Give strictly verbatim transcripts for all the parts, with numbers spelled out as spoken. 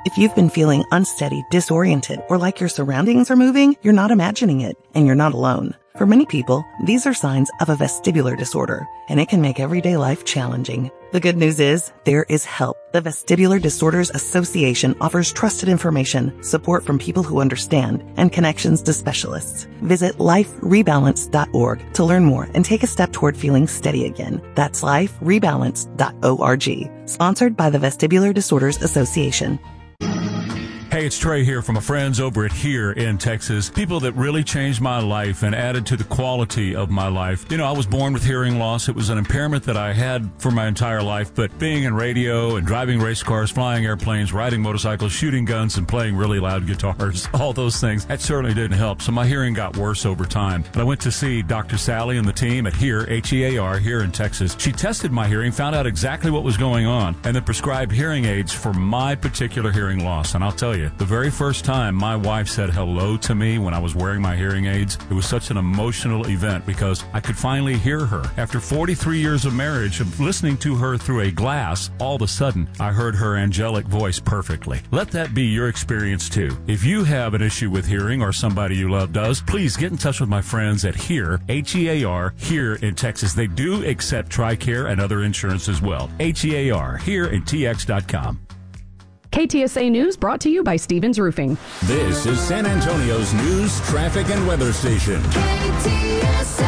If you've been feeling unsteady, disoriented, or like your surroundings are moving, you're not imagining it, and you're not alone. For many people, these are signs of a vestibular disorder, and it can make everyday life challenging. The good news is, there is help. The Vestibular Disorders Association offers trusted information, support from people who understand, and connections to specialists. Visit life rebalance dot org to learn more and take a step toward feeling steady again. That's life rebalance dot org. Sponsored by the Vestibular Disorders Association. Hey, it's Trey here from my friends over at Here in Texas. People that really changed my life and added to the quality of my life. You know, I was born with hearing loss. It was an impairment that I had for my entire life, but being in radio and driving race cars, flying airplanes, riding motorcycles, shooting guns, and playing really loud guitars, all those things, that certainly didn't help. So my hearing got worse over time. And I went to see Doctor Sally and the team at Here, H E A R, here in Texas. She tested my hearing, found out exactly what was going on, and then prescribed hearing aids for my particular hearing loss. And I'll tell you, the very first time my wife said hello to me when I was wearing my hearing aids, it was such an emotional event because I could finally hear her. After forty-three years of marriage, of listening to her through a glass, all of a sudden, I heard her angelic voice perfectly. Let that be your experience too. If you have an issue with hearing or somebody you love does, please get in touch with my friends at Here, H E A R, here in Texas. They do accept TRICARE and other insurance as well. H E A R, here at T X dot com. K T S A News brought to you by Stevens Roofing. This is San Antonio's news, traffic, and weather station. K T S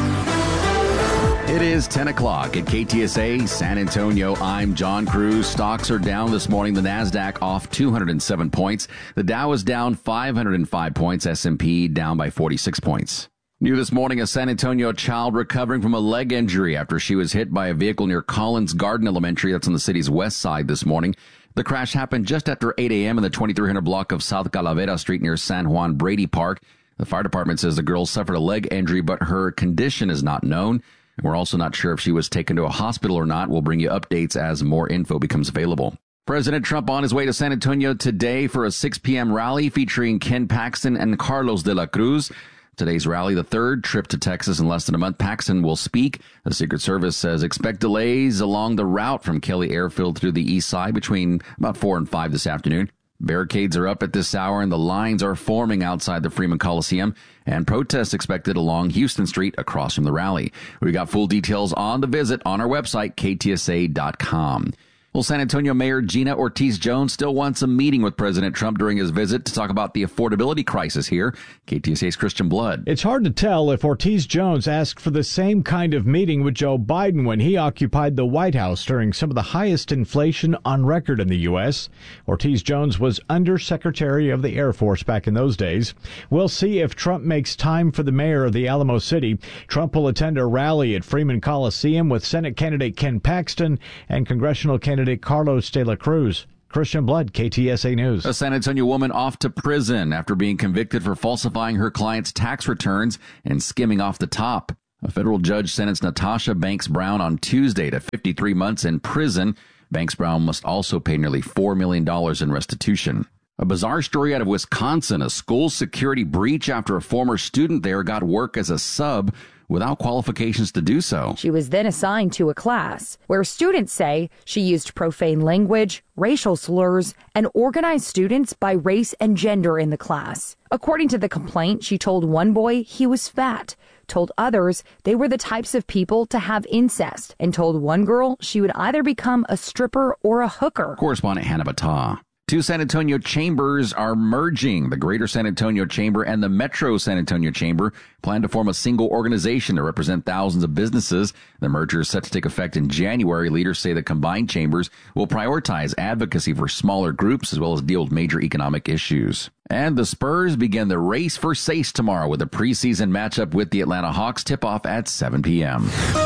A. It is ten o'clock at K T S A San Antonio. I'm John Cruz. Stocks are down this morning. The NASDAQ off two hundred seven points. The Dow is down five hundred five points. S and P down by forty-six points. New this morning, a San Antonio child recovering from a leg injury after she was hit by a vehicle near Collins Garden Elementary. That's on the city's west side this morning. The crash happened just after eight a.m. in the twenty-three hundred block of South Calavera Street near San Juan Brady Park. The fire department says the girl suffered a leg injury, but her condition is not known. And we're also not sure if she was taken to a hospital or not. We'll bring you updates as more info becomes available. President Trump on his way to San Antonio today for a six p.m. rally featuring Ken Paxton and Carlos de la Cruz. Today's rally, the third trip to Texas in less than a month. Paxton will speak. The Secret Service says expect delays along the route from Kelly Airfield through the east side between about four and five this afternoon. Barricades are up at this hour and the lines are forming outside the Freeman Coliseum, and protests expected along Houston Street across from the rally. We got full details on the visit on our website, K T S A dot com. Well, San Antonio Mayor Gina Ortiz-Jones still wants a meeting with President Trump during his visit to talk about the affordability crisis here. K T S A's Christian Blood. It's hard to tell if Ortiz-Jones asked for the same kind of meeting with Joe Biden when he occupied the White House during some of the highest inflation on record in the U S. Ortiz-Jones was Undersecretary of the Air Force back in those days. We'll see if Trump makes time for the mayor of the Alamo City. Trump will attend a rally at Freeman Coliseum with Senate candidate Ken Paxton and congressional candidate Carlos de la Cruz. Christian Blood, K T S A News. A San Antonio woman off to prison after being convicted for falsifying her client's tax returns and skimming off the top. A federal judge sentenced Natasha Banks Brown on Tuesday to fifty-three months in prison. Banks Brown must also pay nearly four million dollars in restitution. A bizarre story out of Wisconsin, a school security breach after a former student there got work as a sub without qualifications to do so. She was then assigned to a class where students say she used profane language, racial slurs, and organized students by race and gender in the class. According to the complaint, she told one boy he was fat, told others they were the types of people to have incest, and told one girl she would either become a stripper or a hooker. Correspondent Hannah Battah. Two San Antonio chambers are merging. The Greater San Antonio Chamber and the Metro San Antonio Chamber plan to form a single organization to represent thousands of businesses. The merger is set to take effect in January. Leaders say the combined chambers will prioritize advocacy for smaller groups as well as deal with major economic issues. And the Spurs begin the race for Sace tomorrow with a preseason matchup with the Atlanta Hawks. Tip-off at seven p.m.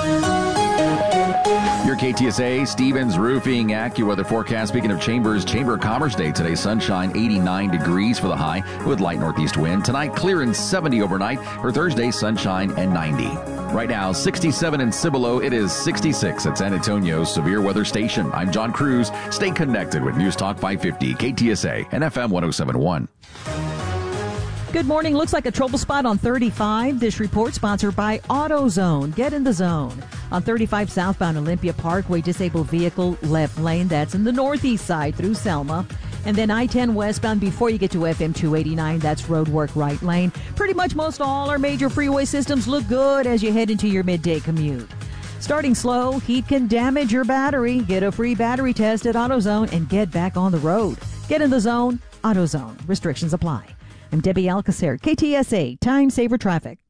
Your K T S A Stevens Roofing AccuWeather forecast. Speaking of chambers, Chamber of Commerce Day today. Sunshine, eighty-nine degrees for the high with light northeast wind. Tonight, clear and seventy overnight. For Thursday, sunshine and ninety. Right now, sixty-seven in Cibolo. It is sixty-six at San Antonio's Severe Weather Station. I'm John Cruz. Stay connected with News Talk five fifty, K T S A, and F M one oh seven point one. Good morning. Looks like a trouble spot on thirty-five. This report sponsored by AutoZone. Get in the zone. On thirty-five southbound Olympia Parkway, disabled vehicle left lane. That's in the northeast side through Selma. And then I ten westbound before you get to F M two eighty-nine, that's roadwork right lane. Pretty much most all our major freeway systems look good as you head into your midday commute. Starting slow, heat can damage your battery. Get a free battery test at AutoZone and get back on the road. Get in the zone, AutoZone. Restrictions apply. I'm Debbie Alcacer, K T S A Time Saver Traffic.